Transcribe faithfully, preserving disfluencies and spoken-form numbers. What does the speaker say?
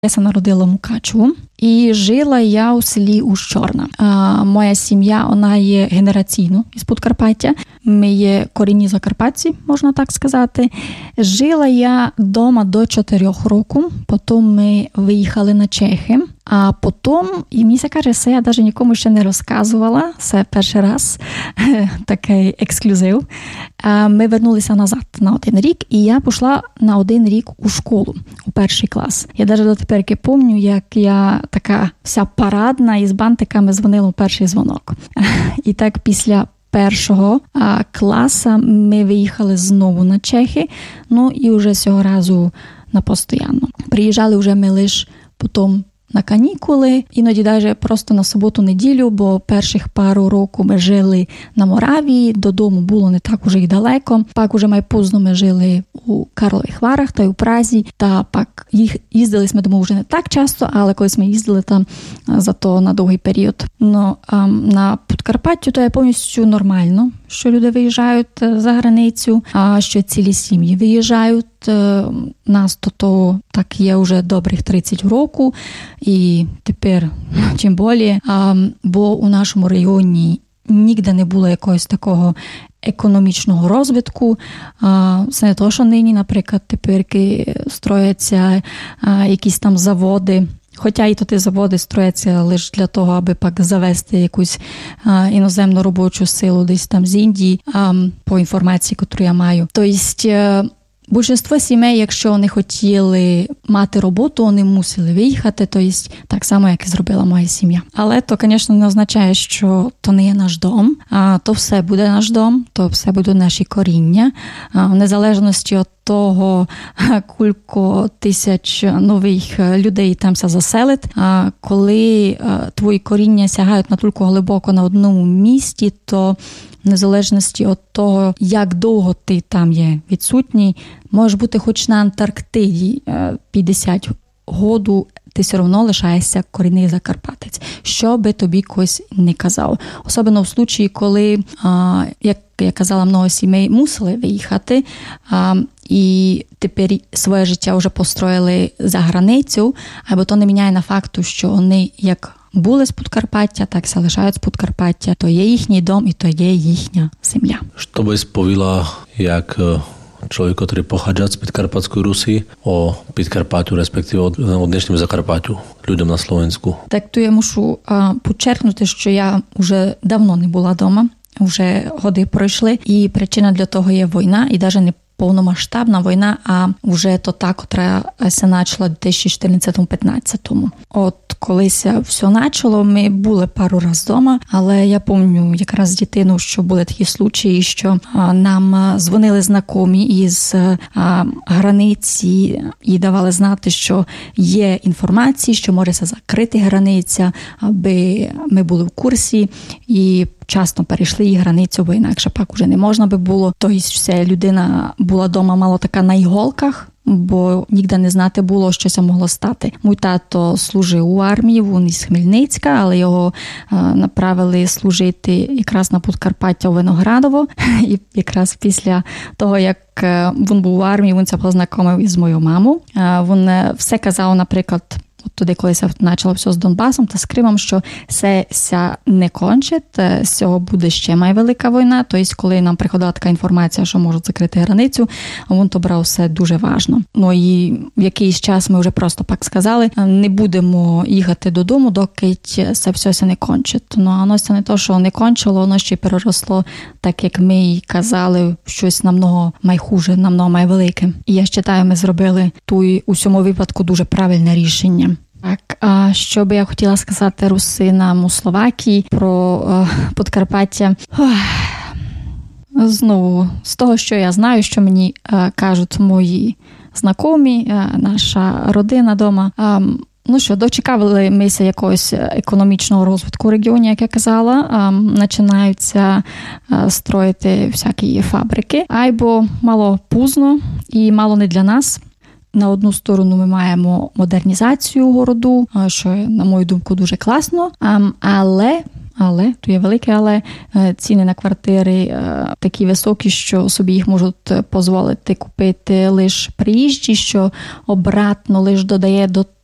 Я се народила в Мукачеву і жила я у селі Ущорна. А, моя сім'я, вона є генераційно із Подкарпаття. Ми є корінні закарпатці, можна так сказати. Жила я вдома до чотирьох років, потім ми виїхали на Чехи. А потім, і мені каже, це я навіть нікому ще не розказувала, це перший раз такий ексклюзив. Ми вернулися назад на один рік, і я пішла на один рік у школу, у перший клас. Я навіть до тепер пам'ятаю, як я така вся парадна із бантиками дзвонила у перший дзвонок. І так після першого а, класу ми виїхали знову на Чехи, ну і вже цього разу на постоянно. Приїжджали вже ми лише потім на канікули, іноді навіть просто на суботу-неділю, бо перших пару років ми жили на Моравії, додому було не так уже й далеко. Пак уже майпозно ми жили у Карлових Варах та й у Празі, та пак їх їздили ми дому вже не так часто, але колись ми їздили там зато на довгий період. Ну, а на Подкарпаттю то я повністю нормально, що люди виїжджають за границю, а що цілі сім'ї виїжджають. Нас то, то так є вже добрих тридцять років, і тепер чим більше, бо у нашому районі ніде не було якогось такого економічного розвитку. Це не то, що нині, наприклад, тепер строяться якісь там заводи, хоча і то ті заводи строяться лише для того, аби пак завести якусь а, іноземну робочу силу десь там з Індії, а, по інформації, яку я маю. Тобто, більшість сімей, якщо вони хотіли мати роботу, вони мусили виїхати, тобто так само, як і зробила моя сім'я. Але то, звісно, не означає, що то не є наш дом, а то все буде наш дом, то все буде наші коріння, а, в незалежності від того, кілько тисяч нових людей там се заселить. А коли твої коріння сягають настільки глибоко на одному місці, то в незалежності від того, як довго ти там є відсутній, може бути хоч на Антарктиді п'ятдесят років, ти все одно лишаєшся корінний закарпатець, що би тобі когось не казав. Особливо в случаї, коли, а, як я казала, много сімей мусили виїхати, а, і тепер своє життя вже построїли за границю, або то не міняє на факту, що вони як були з Подкарпаття, так се лишають з Подкарпаття, то є їхній дом і то є їхня земля. Що би сповіла, як človek, ktorý pochádza z Podkarpatskej Rusy, o Підкарпаттю, респективе o dnešném Закарпаттю, людям на Slovensku. Так, то я мушу а, підчеркнути, що я вже давно не була вдома, вже годи пройшли, і причина для того є війна, і навіть не повномасштабна війна, а вже то та, котра се почала в дві тисячі чотирнадцятому-п'ятнадцятому. От колись все почало, ми були пару разів вдома, але я пам'ятаю якраз з дитиною, що були такі случаї, що а, нам дзвонили знайомі із а, границі і давали знати, що є інформація, що може закрити границя, аби ми були в курсі, і часто перейшли і границю, бо інакше пак уже не можна би було. Тобто вся людина була вдома мало така на іголках, бо ніде не знати було, що це могло стати. Мій тато служив у армії, він із Хмельницька, але його а, направили служити якраз на Подкарпаття у Виноградово. І якраз після того, як він був у армії, він це познайомив із моєю мамою. А, він все казав, наприклад, от туди, коли се почало все з Донбасом та з Кримом, що це ся не кончить, з цього буде ще май велика війна. Тобто, коли нам приходила така інформація, що можуть закрити границю, він то брав все дуже важно. Ну і в якийсь час ми вже просто так сказали, не будемо їхати додому, доки це все не кончить. Ну, а воно це не то, що не кончило, воно ще й переросло, так як ми й казали, щось намного майхуже, намного майвелике. І я вважаю, ми зробили ту у цьому випадку дуже правильне рішення. Так, а що би я хотіла сказати русинам у Словакії про е, Подкарпаття? Ох. Знову, з того, що я знаю, що мені е, кажуть мої знайомі, е, наша родина дома, е, ну що, дочекали мися якогось економічного розвитку в регіоні, як я казала, е, починаються е, строїти всякі фабрики, або мало пізно і мало не для нас. На одну сторону ми маємо модернізацію городу, що, на мою думку, дуже класно, але, але, тут є велике але, ціни на квартири такі високі, що собі їх можуть дозволити купити лише приїжджі, що обратно лише додає до